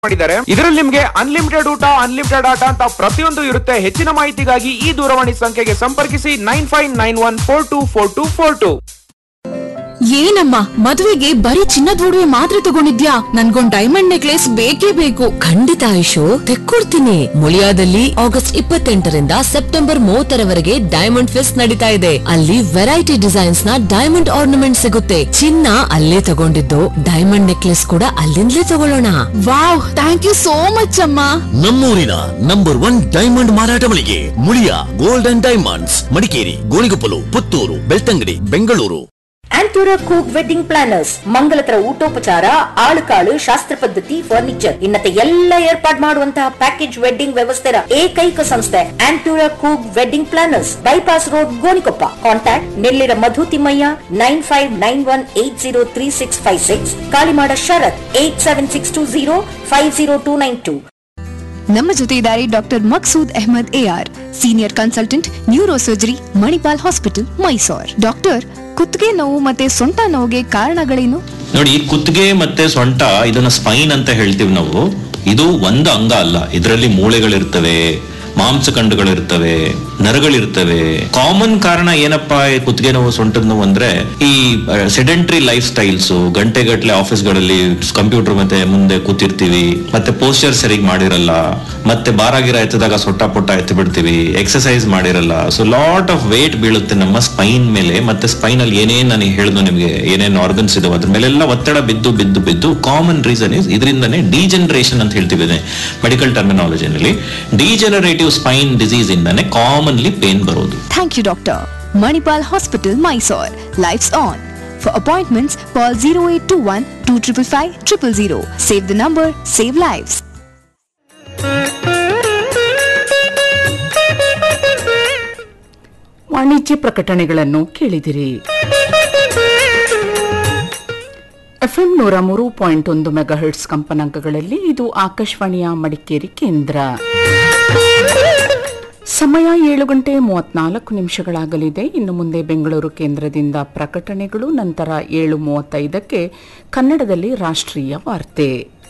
ಮಾಡಿದ್ದಾರೆ. ಇದರಲ್ಲಿ ನಿಮಗೆ ಅನ್ಲಿಮಿಟೆಡ್ ಊಟ, ಅನ್ಲಿಮಿಟೆಡ್ ಆಟ ಅಂತ ಪ್ರತಿಯೊಂದು ಇರುತ್ತೆ. ಹೆಚ್ಚಿನ ಮಾಹಿತಿಗಾಗಿ ಈ ದೂರವಾಣಿ ಸಂಖ್ಯೆಗೆ ಸಂಪರ್ಕಿಸಿ 9591424242. ಏನಮ್ಮ ಮದುವೆಗೆ ಬರೀ ಚಿನ್ನದ ಒಡವೆ ಮಾತ್ರ ತಗೊಂಡಿದ್ಯಾ? ನನ್ಗೊಂದ್ ಡೈಮಂಡ್ ನೆಕ್ಲೆಸ್ ಬೇಕೇ ಬೇಕು. ಖಂಡಿತ Ayush, ತೆಕ್ಕೊಡ್ತೀನಿ. ಮುಳಿಯಾದಲ್ಲಿ August 28ರಿಂದ September 30ರವರೆಗೆ diamond fest ನಡೀತಾ ಇದೆ. ಅಲ್ಲಿ ವೆರೈಟಿ ಡಿಸೈನ್ಸ್ ನ ಡೈಮಂಡ್ ಆರ್ನಮೆಂಟ್ ಸಿಗುತ್ತೆ. ಚಿನ್ನ ಅಲ್ಲೇ ತಗೊಂಡಿದ್ದು, ಡೈಮಂಡ್ ನೆಕ್ಲೆಸ್ ಕೂಡ ಅಲ್ಲಿಂದಲೇ ತಗೊಳ್ಳೋಣ. Wow, thank you so much ಅಮ್ಮ. ನಮ್ಮೂರಿನ ನಂಬರ್ 1 ಡೈಮಂಡ್ ಮಾರಾಟ ಮಳಿಗೆ Muliya gold and diamonds, Madikeri, Gonikoppal, Puttur, Belthangady, Bengaluru. ಆಂಟೂರಾ ಕೂಕ್ wedding planners, ಮಂಗಲತರ ಊಟೋಪಚಾರ, ಆಳುಕಾಳು, ಶಾಸ್ತ್ರ ಪದ್ಧತಿ, ಫರ್ನಿಚರ್ ಇನ್ನತೆ ಎಲ್ಲ ಏರ್ಪಾಡು ಮಾಡುವಂತಹ ಪ್ಯಾಕೇಜ್ ವೆಡ್ಡಿಂಗ್ ವ್ಯವಸ್ಥೆಯ ಏಕೈಕ ಸಂಸ್ಥೆ ಆಂಟೂರಾ ಕೂಕ್ wedding planners, bypass road, Gonikoppa. Contact Nellira ಮಧು ತಿಮ್ಮಯ್ಯ 9591803656, ಕಾಳಿಮಾಡ ಶರತ್ 8762050292. ನಮ್ಮ ಜೊತೆ ಇದ್ದಾರೆ doctor Maqsood Ahmed AR, senior consultant neuro surgery, Manipal hospital, Mysore. Doctor, ಕುತ್ತಿಗೆ ನೋವು ಮತ್ತೆ ಸೊಂಟ ನೋವಿಗೆ ಕಾರಣಗಳೇನು? ನೋಡಿ, ಕುತ್ತಿಗೆ ಮತ್ತೆ ಸೊಂಟ ಇದನ್ನ ಸ್ಪೈನ್ ಅಂತ ಹೇಳ್ತೀವಿ ನಾವು. ಇದು ಒಂದು ಅಂಗ ಅಲ್ಲ. ಇದರಲ್ಲಿ ಮೂಳೆಗಳಿರ್ತವೆ, ಮಾಂಸಖಂಡಗಳಿರ್ತವೆ, ನರಗಳಿರ್ತವೆ. ಕಾಮನ್ ಕಾರಣ ಏನಪ್ಪಾ ಕುತ್ತಿಗೆ ನೋವು, ಸೊಂಟದ ನೋವು ಅಂದ್ರೆ ಈ ಸೆಡೆಂಟ್ರಿ ಲೈಫ್ ಸ್ಟೈಲ್ಸ್. ಗಂಟೆಗಟ್ಟಲೆ ಆಫೀಸ್ಗಳಲ್ಲಿ ಕಂಪ್ಯೂಟರ್ ಮತ್ತೆ ಮುಂದೆ ಕೂತಿರ್ತೀವಿ, ಮತ್ತೆ ಪೋಸ್ಚರ್ ಸರಿಯಾಗಿ ಮಾಡಿರಲ್ಲ, ಮತ್ತೆ ಬಾರಾಗಿರ ಎತ್ತದಾಗ ಸೊಟ್ಟ ಪೊಟ್ಟ ಎತ್ತಿ ಬಿಡ್ತೀವಿ, ಎಕ್ಸರ್ಸೈಸ್ ಮಾಡಿರಲ್ಲ. ಸೊ ಲಾಟ್ ಆಫ್ ವೇಟ್ ಬೀಳುತ್ತೆ ನಮ್ಮ ಸ್ಪೈನ್ ಮೇಲೆ. ಮತ್ತೆ ಸ್ಪೈನ್ ಅಲ್ಲಿ ಏನೇನ್ ನನಗೆ ಹೇಳಿದ್ರು ನಿಮ್ಗೆ, ಏನೇನ್ ಆರ್ಗನ್ಸ್ ಇದಾವೆ ಅದ್ರ ಮೇಲೆಲ್ಲ ಒತ್ತಡ ಬಿದ್ದು ಬಿದ್ದು ಬಿದ್ದು ಕಾಮನ್ ರೀಸನ್ ಇಸ್ ಇದರಿಂದನೇ ಡಿಜೆನರೇಷನ್ ಅಂತ ಹೇಳ್ತೀವಿ ಮೆಡಿಕಲ್ ಟರ್ಮಿನಾಲಜಿನಲ್ಲಿ. ಡಿಜೆನರೇಟಿವ್ ಸ್ಪೈನ್ ಡಿಸೀಸ್ ಇಂದಾನೆ ಕಾಮನ್ಲಿ ಪೇನ್ ಬರೋದು. Thank you doctor. Manipal hospital, Mysore. Lives on. For appointments, call 0821-255-000. Save the number, save lives. ವಾಣಿಜ್ಯ ಪ್ರಕಟಣೆಗಳನ್ನು ಕೇಳಿದಿರಿ. FM 103.1 ಮೆಗಾಹರ್ಟ್ಸ್ ಕಂಪನಾಂಕಗಳಲ್ಲಿ ಇದು ಆಕಾಶವಾಣಿಯ ಮಡಿಕೇರಿ ಕೇಂದ್ರ. ಸಮಯ 7:34 ಇನ್ನು ಮುಂದೆ ಬೆಂಗಳೂರು ಕೇಂದ್ರದಿಂದ ಪ್ರಕಟಣೆಗಳು, ನಂತರ 7:35 ಕನ್ನಡದಲ್ಲಿ ರಾಷ್ಟ್ರೀಯ ವಾರ್ತೆ.